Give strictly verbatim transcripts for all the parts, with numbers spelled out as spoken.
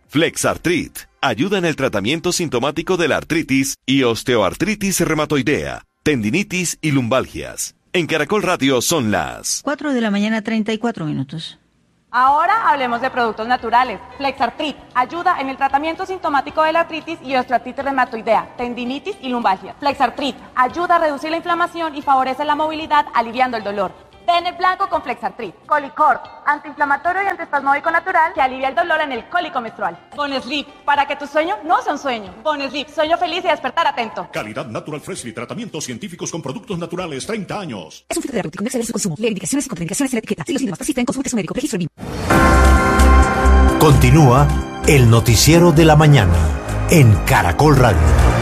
Flexartrit ayuda en el tratamiento sintomático de la artritis y osteoartritis reumatoidea, tendinitis y lumbalgias. En Caracol Radio son las cuatro de la mañana, treinta y cuatro minutos. Ahora hablemos de productos naturales. Flexartrit ayuda en el tratamiento sintomático de la artritis y osteoartritis reumatoidea, tendinitis y lumbalgia. Flexartrit ayuda a reducir la inflamación y favorece la movilidad, aliviando el dolor. Ten el blanco con Flexartrit. Colicor, antiinflamatorio y antiespasmódico natural que alivia el dolor en el cólico menstrual. Bonesleep, para que tu sueño no sea un sueño. Bonesleep, sueño feliz y despertar atento. Calidad Natural Freshly, tratamientos científicos con productos naturales, treinta años. Es un filtro terapéutico, no exceder su consumo. Lee indicaciones y contraindicaciones en la etiqueta. Si los síntomas persisten, consulte a su médico. Registro B I M. Continúa el noticiero de la mañana en Caracol Radio.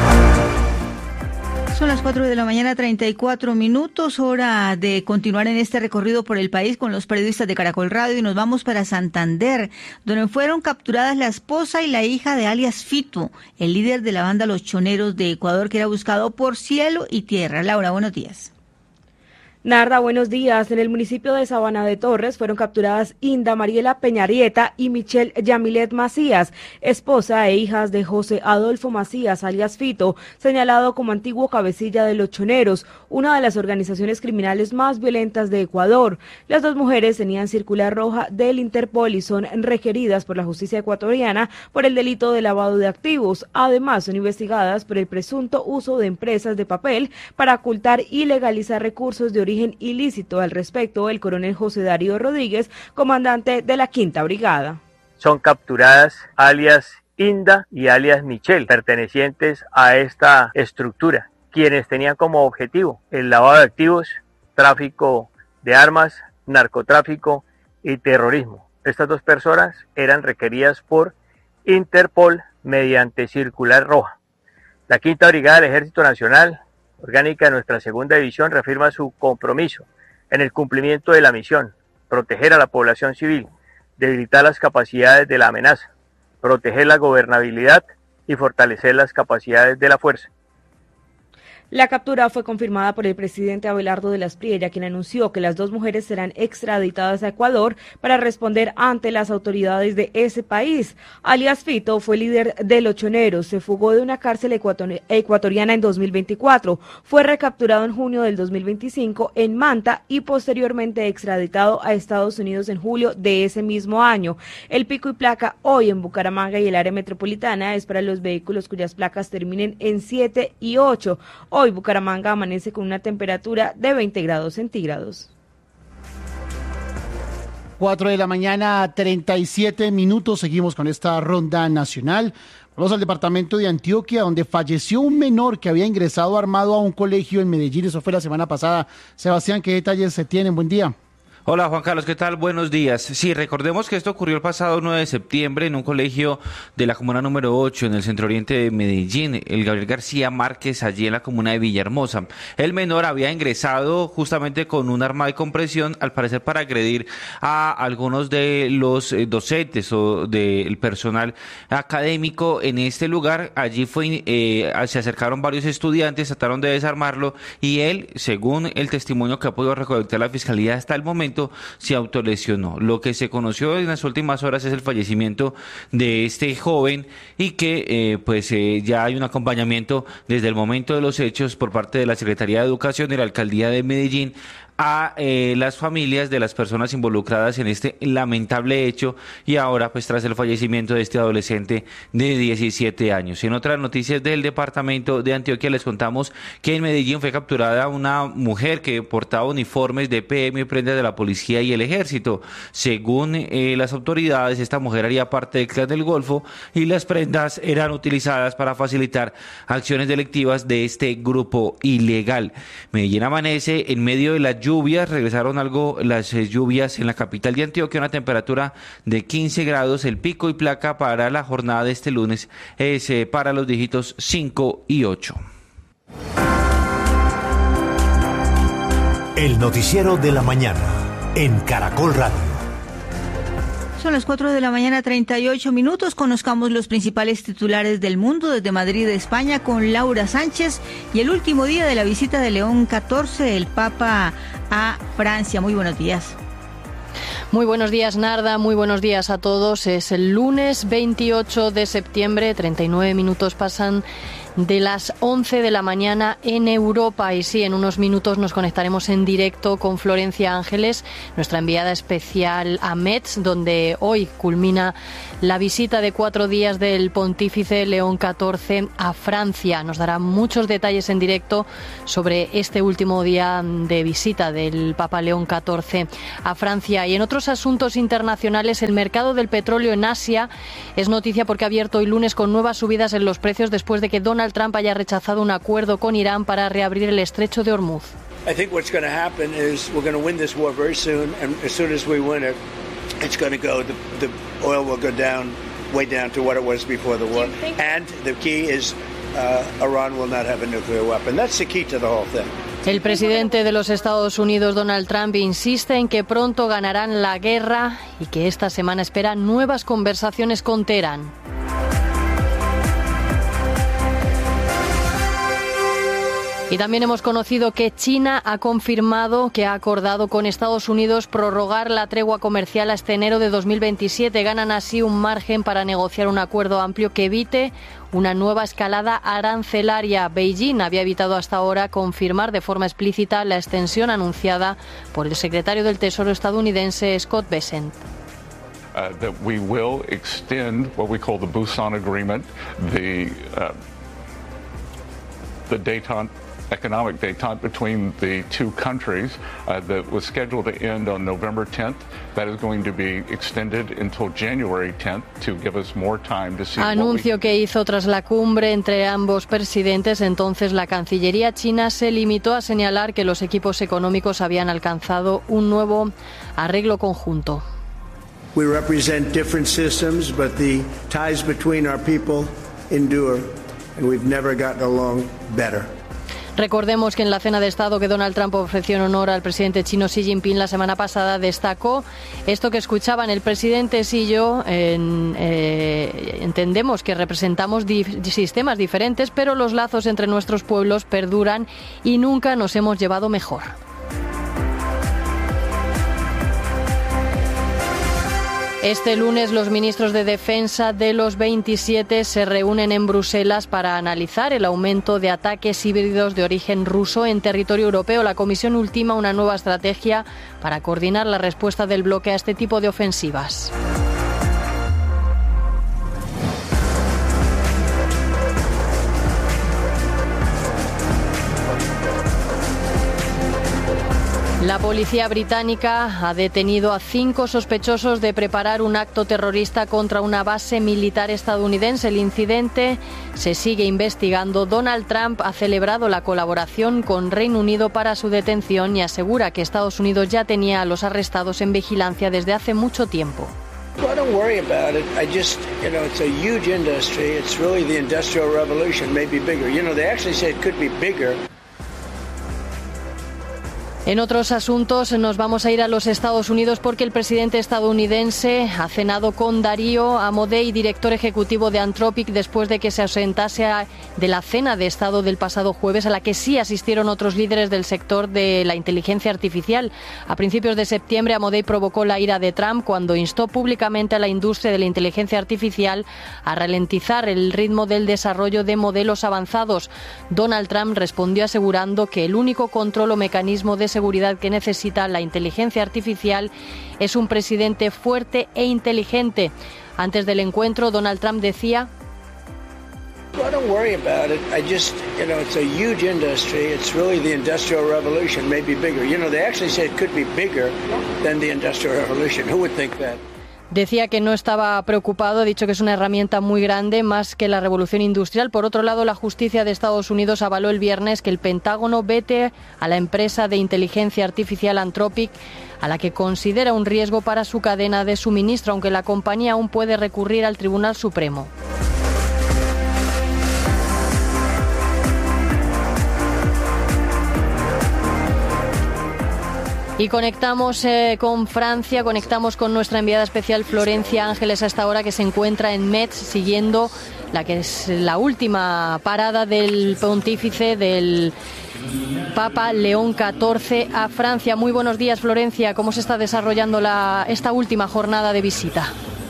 Son las cuatro de la mañana, treinta y cuatro minutos, hora de continuar en este recorrido por el país con los periodistas de Caracol Radio y nos vamos para Santander, donde fueron capturadas la esposa y la hija de alias Fito, el líder de la banda Los Choneros de Ecuador, que era buscado por cielo y tierra. Laura, buenos días. Narda, buenos días. En el municipio de Sabana de Torres fueron capturadas Inda Mariela Peñarieta y Michelle Yamilet Macías, esposa e hijas de José Adolfo Macías, alias Fito, señalado como antiguo cabecilla de Los Choneros, una de las organizaciones criminales más violentas de Ecuador. Las dos mujeres tenían circular roja del Interpol y son requeridas por la justicia ecuatoriana por el delito de lavado de activos. Además, son investigadas por el presunto uso de empresas de papel para ocultar y legalizar recursos de origen ilícito. Al respecto, el coronel José Darío Rodríguez, comandante de la Quinta Brigada. Son capturadas alias Inda y alias Michelle, pertenecientes a esta estructura, quienes tenían como objetivo el lavado de activos, tráfico de armas, narcotráfico y terrorismo. Estas dos personas eran requeridas por Interpol mediante circular roja. La Quinta Brigada del Ejército Nacional, orgánica de nuestra segunda división, reafirma su compromiso en el cumplimiento de la misión: proteger a la población civil, debilitar las capacidades de la amenaza, proteger la gobernabilidad y fortalecer las capacidades de la fuerza. La captura fue confirmada por el presidente Abelardo de las Priera, quien anunció que las dos mujeres serán extraditadas a Ecuador para responder ante las autoridades de ese país. Alias Fito fue líder de Los Choneros, se fugó de una cárcel ecuatoriana en dos mil veinticuatro, fue recapturado en junio del dos mil veinticinco en Manta y posteriormente extraditado a Estados Unidos en julio de ese mismo año. El pico y placa hoy en Bucaramanga y el área metropolitana es para los vehículos cuyas placas terminen en siete y ocho. Hoy Bucaramanga amanece con una temperatura de veinte grados centígrados. cuatro de la mañana, treinta y siete minutos. Seguimos con esta ronda nacional. Vamos al departamento de Antioquia, donde falleció un menor que había ingresado armado a un colegio en Medellín. Eso fue la semana pasada. Sebastián, ¿qué detalles se tienen? Buen día. Hola Juan Carlos, ¿qué tal? Buenos días. Sí, recordemos que esto ocurrió el pasado nueve de septiembre en un colegio de la comuna número ocho en el centro oriente de Medellín, el Gabriel García Márquez, allí en la comuna de Villahermosa. El menor había ingresado justamente con un arma de compresión, al parecer para agredir a algunos de los eh, docentes o del personal académico en este lugar. Allí fue, eh, se acercaron varios estudiantes, trataron de desarmarlo y él, según el testimonio que ha podido recolectar la fiscalía hasta el momento, se autolesionó. Lo que se conoció en las últimas horas es el fallecimiento de este joven y que eh, pues eh, ya hay un acompañamiento desde el momento de los hechos por parte de la Secretaría de Educación y la Alcaldía de Medellín a eh, las familias de las personas involucradas en este lamentable hecho y ahora pues tras el fallecimiento de este adolescente de diecisiete años. En otras noticias del departamento de Antioquia les contamos que en Medellín fue capturada una mujer que portaba uniformes de P M y prendas de la policía y el ejército. Según eh, las autoridades, esta mujer haría parte del Clan del Golfo y las prendas eran utilizadas para facilitar acciones delictivas de este grupo ilegal. Medellín amanece en medio de la lluvias, regresaron algo las eh, lluvias en la capital de Antioquia, una temperatura de quince grados, el pico y placa para la jornada de este lunes es eh, para los dígitos cinco y ocho. El noticiero de la mañana en Caracol Radio. Son las cuatro de la mañana, treinta y ocho minutos. Conozcamos los principales titulares del mundo desde Madrid, España, con Laura Sánchez y el último día de la visita de León catorce, el Papa a Francia. Muy buenos días. Muy buenos días, Narda, muy buenos días a todos. Es el lunes veintiocho de septiembre, treinta y nueve minutos pasan de las once de la mañana en Europa. Y sí, en unos minutos nos conectaremos en directo con Florencia Ángeles, nuestra enviada especial a Metz, donde hoy culmina la visita de cuatro días del pontífice León catorce a Francia. Nos dará muchos detalles en directo sobre este último día de visita del Papa León catorce a Francia. Y en otros asuntos internacionales, el mercado del petróleo en Asia es noticia porque ha abierto hoy lunes con nuevas subidas en los precios después de que Donald Trump haya rechazado un acuerdo con Irán para reabrir el estrecho de Hormuz. I think what's going to happen is we're going to win this war very soon, and as soon as we win it, it's going to go. The, the oil will go down, way down to what it was before the war, and the key is uh, Iran will not have a nuclear weapon. That's the key to the whole thing. El presidente de los Estados Unidos, Donald Trump, insiste en que pronto ganarán la guerra y que esta semana espera nuevas conversaciones con Teherán. Y también hemos conocido que China ha confirmado que ha acordado con Estados Unidos prorrogar la tregua comercial hasta enero de dos mil veintisiete. Ganan así un margen para negociar un acuerdo amplio que evite una nueva escalada arancelaria. Beijing había evitado hasta ahora confirmar de forma explícita la extensión anunciada por el secretario del Tesoro estadounidense Scott Bessent. Uh, that we will extend what we call the Busan Agreement, the uh, the détente economic détente between the two countries uh, that was scheduled to end on November tenth. That is going to be extended until January tenth to give us more time to see. Anuncio que hizo tras la cumbre entre ambos presidentes. Entonces la Cancillería china se limitó a señalar que los equipos económicos habían alcanzado un nuevo arreglo conjunto. We represent different systems, but the ties between our people endure, and we've never gotten along better. Recordemos que en la cena de Estado que Donald Trump ofreció en honor al presidente chino Xi Jinping la semana pasada, destacó esto que escuchaban el presidente Xi y yo. En, eh, entendemos que representamos di- sistemas diferentes, pero los lazos entre nuestros pueblos perduran y nunca nos hemos llevado mejor. Este lunes los ministros de Defensa de los veintisiete se reúnen en Bruselas para analizar el aumento de ataques híbridos de origen ruso en territorio europeo. La Comisión ultima una nueva estrategia para coordinar la respuesta del bloque a este tipo de ofensivas. La policía británica ha detenido a cinco sospechosos de preparar un acto terrorista contra una base militar estadounidense. El incidente se sigue investigando. Donald Trump ha celebrado la colaboración con Reino Unido para su detención y asegura que Estados Unidos ya tenía a los arrestados en vigilancia desde hace mucho tiempo. Well, don't worry about it. I just, you know, it's a huge industry. It's really the Industrial Revolution, maybe bigger. You know, they actually say it could be bigger. En otros asuntos nos vamos a ir a los Estados Unidos porque el presidente estadounidense ha cenado con Darío Amodei, director ejecutivo de Anthropic, después de que se ausentase de la cena de Estado del pasado jueves, a la que sí asistieron otros líderes del sector de la inteligencia artificial. A principios de septiembre, Amodei provocó la ira de Trump cuando instó públicamente a la industria de la inteligencia artificial a ralentizar el ritmo del desarrollo de modelos avanzados. Donald Trump respondió asegurando que el único control o mecanismo de seguridad que necesita la inteligencia artificial es un presidente fuerte e inteligente. Antes del encuentro, Donald Trump decía: Well, don't worry about it. I just, you know, it's a huge industry. It's really the Industrial Revolution, maybe bigger. You know, they actually say it could be bigger than the Industrial Revolution. Who would think that? Decía que no estaba preocupado, ha dicho que es una herramienta muy grande, más que la revolución industrial. Por otro lado, la justicia de Estados Unidos avaló el viernes que el Pentágono vete a la empresa de inteligencia artificial Anthropic, a la que considera un riesgo para su cadena de suministro, aunque la compañía aún puede recurrir al Tribunal Supremo. Y conectamos eh, con Francia, conectamos con nuestra enviada especial Florencia Ángeles a esta hora, que se encuentra en Metz siguiendo la que es la última parada del pontífice, del Papa León catorce a Francia. Muy buenos días, Florencia. ¿Cómo se está desarrollando la, esta última jornada de visita?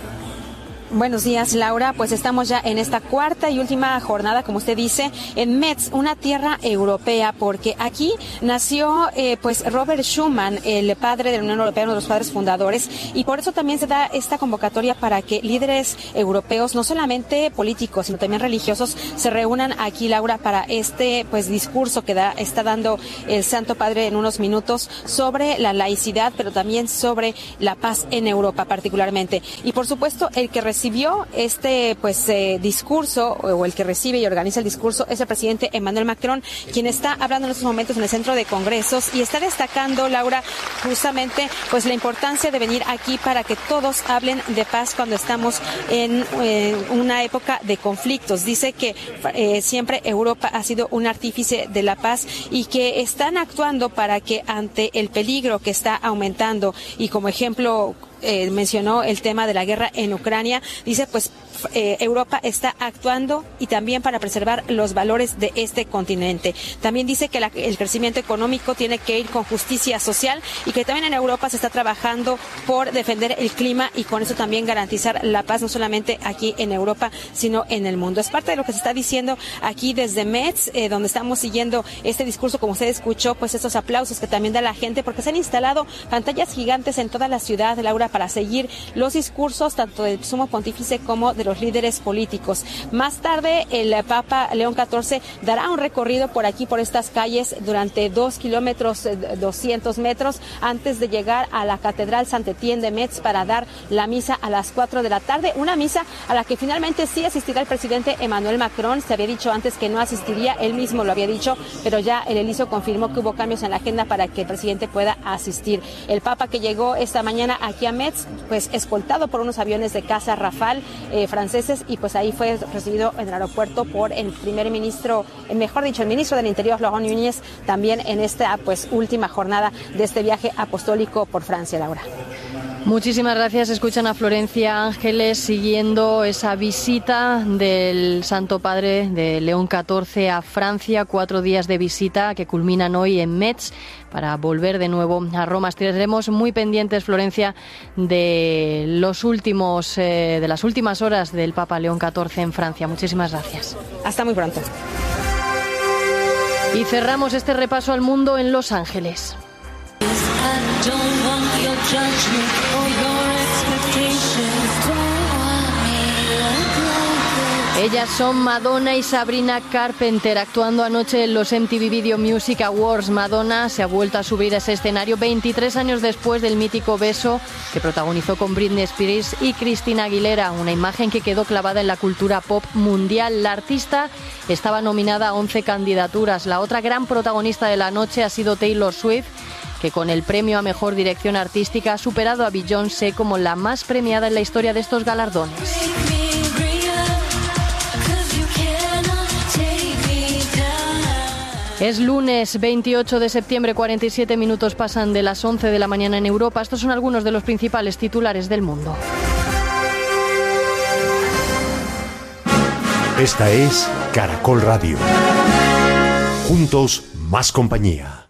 Buenos días, Laura. Pues estamos ya en esta cuarta y última jornada, como usted dice, en Metz, una tierra europea, porque aquí nació eh, pues Robert Schuman, el padre de la Unión Europea, uno de los padres fundadores, y por eso también se da esta convocatoria para que líderes europeos, no solamente políticos, sino también religiosos, se reúnan aquí, Laura, para este pues discurso que da, está dando el Santo Padre en unos minutos sobre la laicidad, pero también sobre la paz en Europa particularmente. Y por supuesto, el que recibe Recibió este pues eh, discurso, o el que recibe y organiza el discurso, es el presidente Emmanuel Macron, quien está hablando en estos momentos en el centro de congresos y está destacando, Laura, justamente pues la importancia de venir aquí para que todos hablen de paz cuando estamos en eh, una época de conflictos. Dice que eh, siempre Europa ha sido un artífice de la paz y que están actuando para que ante el peligro que está aumentando, y como ejemplo Eh, mencionó el tema de la guerra en Ucrania, dice pues eh, Europa está actuando y también para preservar los valores de este continente. También dice que la, el crecimiento económico tiene que ir con justicia social y que también en Europa se está trabajando por defender el clima y con eso también garantizar la paz, no solamente aquí en Europa, sino en el mundo. Es parte de lo que se está diciendo aquí desde Metz, eh, donde estamos siguiendo este discurso, como usted escuchó, pues estos aplausos que también da la gente, porque se han instalado pantallas gigantes en toda la ciudad, Laura, para seguir los discursos tanto del sumo pontífice como de los líderes políticos. Más tarde, el Papa León catorce dará un recorrido por aquí, por estas calles, durante dos kilómetros, doscientos metros, antes de llegar a la Catedral Saint-Étienne de Metz para dar la misa a las cuatro de la tarde. Una misa a la que finalmente sí asistirá el presidente Emmanuel Macron. Se había dicho antes que no asistiría, él mismo lo había dicho, pero ya el Eliso confirmó que hubo cambios en la agenda para que el presidente pueda asistir. El Papa, que llegó esta mañana aquí a Metz, pues escoltado por unos aviones de caza Rafale eh, franceses, y pues ahí fue recibido en el aeropuerto por el primer ministro, eh, mejor dicho, el ministro del Interior, Laurent Nunez, también en esta pues última jornada de este viaje apostólico por Francia, Laura. Muchísimas gracias. Escuchan a Florencia Ángeles siguiendo esa visita del Santo Padre de León catorce a Francia, cuatro días de visita que culminan hoy en Metz para volver de nuevo a Roma. Estaremos muy pendientes, Florencia, de los últimos, eh, de las últimas horas del Papa León catorce en Francia. Muchísimas gracias. Hasta muy pronto. Y cerramos este repaso al mundo en Los Ángeles. Ellas son Madonna y Sabrina Carpenter, actuando anoche en los M T V Video Music Awards. Madonna se ha vuelto a subir a ese escenario veintitrés años después del mítico beso que protagonizó con Britney Spears y Christina Aguilera, una imagen que quedó clavada en la cultura pop mundial. La artista estaba nominada a once candidaturas. La otra gran protagonista de la noche ha sido Taylor Swift, que con el premio a Mejor Dirección Artística ha superado a Beyoncé como la más premiada en la historia de estos galardones. Es lunes veintiocho de septiembre, cuarenta y siete minutos pasan de las once de la mañana en Europa. Estos son algunos de los principales titulares del mundo. Esta es Caracol Radio. Juntos, más compañía.